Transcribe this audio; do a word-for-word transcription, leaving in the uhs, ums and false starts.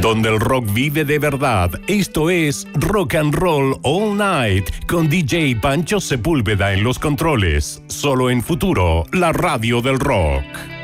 Donde el rock vive de verdad. Esto es Rock and Roll All Night con D J Pancho Sepúlveda en los controles. Solo en Futuro, la radio del rock.